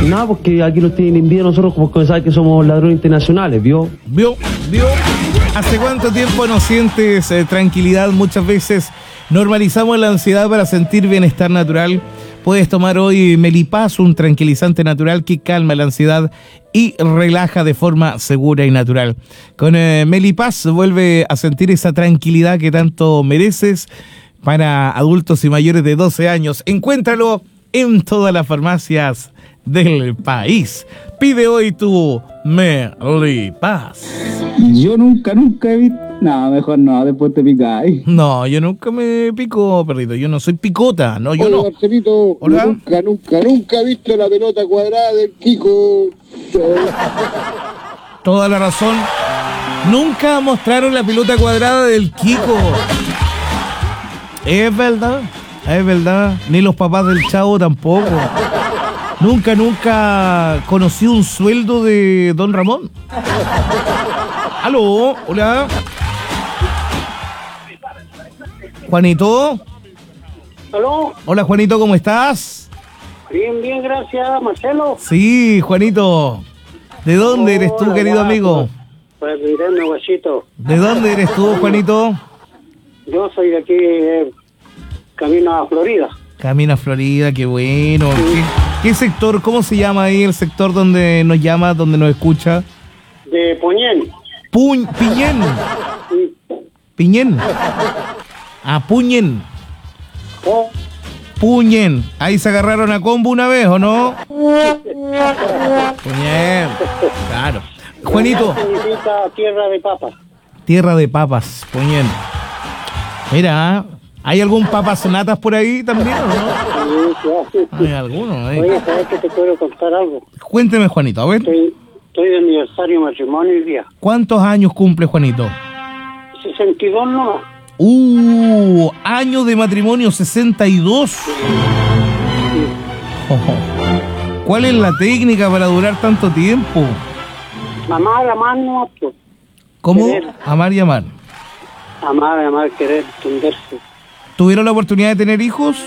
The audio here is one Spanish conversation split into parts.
Nada, porque aquí nos tienen envidia nosotros porque saben que somos ladrones internacionales, ¿vio? ¿Vio? ¿Hace cuánto tiempo no sientes tranquilidad? Muchas veces normalizamos la ansiedad para sentir bienestar natural. Puedes tomar hoy Melipaz, un tranquilizante natural que calma la ansiedad y relaja de forma segura y natural. Con Melipaz vuelve a sentir esa tranquilidad que tanto mereces. Para adultos y mayores de 12 años. Encuéntralo en todas las farmacias del país. Pide hoy tu Melipaz. Yo nunca he visto... No, mejor no, después te picáis. No, yo nunca me pico, perrito. Yo no soy picota, no, yo Hola, no. Marcelito. Hola. Nunca he visto la pelota cuadrada del Kiko. Toda la razón. Nunca mostraron la pelota cuadrada del Kiko. Es verdad. Ni los papás del Chavo tampoco. Nunca conocí un sueldo de Don Ramón. Aló, hola. Juanito. ¿Aló? Hola, Juanito, ¿cómo estás? Bien, gracias, Marcelo. Sí, Juanito. ¿De dónde eres tú, querido amigo? Pues mirando, guachito. ¿De dónde eres tú, Juanito? Yo soy de aquí, camino a Florida. Camino a Florida, qué bueno. ¿Qué sector, cómo se llama ahí el sector donde nos llama, donde nos escucha? De Poñén. Piñén. Sí. Piñén. Ah, Puñén. Oh, Puñén. Ahí se agarraron a combo una vez, ¿o no? Puñén. Claro. Juanito. significa tierra de papa. Tierra de papas, Puñén. Mira, ¿hay algún papas natas por ahí también, o no? Sí. Hay alguno, ¿eh? Oye, ¿sabes que te quiero contar algo? Cuénteme, Juanito, a ver. Estoy de aniversario de matrimonio hoy día. ¿Cuántos años cumple Juanito? 62 nomás. Año de matrimonio, 62. ¿Cuál es la técnica para durar tanto tiempo? Amar no, pues. ¿Cómo? Querer. Amar y amar. Amar, querer, entenderse. ¿Tuvieron la oportunidad de tener hijos?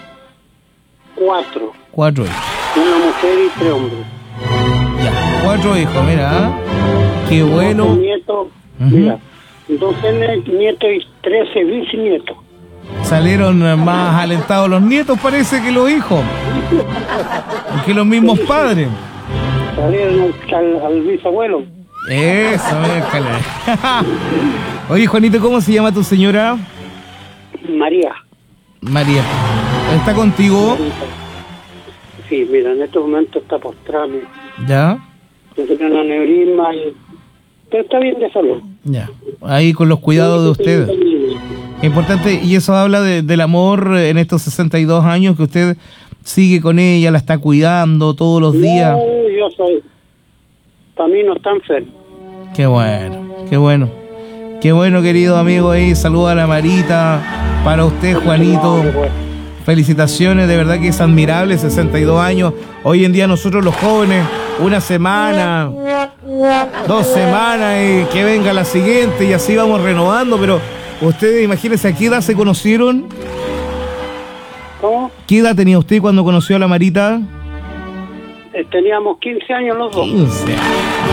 4. 4 hijos. Una mujer y 3 hombres. Ya, 4 hijos, mira. Qué bueno. 12 nietos, mira. 12 nietos y 13 bisnietos. Salieron más alentados los nietos, parece, que los hijos. Que los mismos padres. Salieron al bisabuelo. Eso, escala. Oye, Juanito, ¿cómo se llama tu señora? María. María. ¿Está contigo? Sí, mira, en estos momentos está postrada. Ya. Tiene un aneurisma, pero está bien de salud. Ya. Ahí con los cuidados de ustedes. Importante, y eso habla del amor en estos 62 años que usted sigue con ella, la está cuidando todos los días. No, yo soy. Para mí no está enfermo. Qué bueno, qué bueno. Qué bueno, querido amigo, ahí saluda a la Marita. Para usted, Juanito. Felicitaciones, de verdad que es admirable, 62 años. Hoy en día nosotros los jóvenes, una semana, 2 semanas y que venga la siguiente y así vamos renovando, pero ustedes imagínense, ¿a qué edad se conocieron? ¿Cómo? ¿Qué edad tenía usted cuando conoció a la Marita? Teníamos 15 años los dos. 15 años.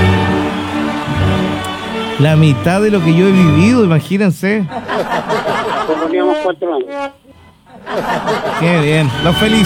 La mitad de lo que yo he vivido, imagínense. Teníamos 4 años. Qué bien, los felicito.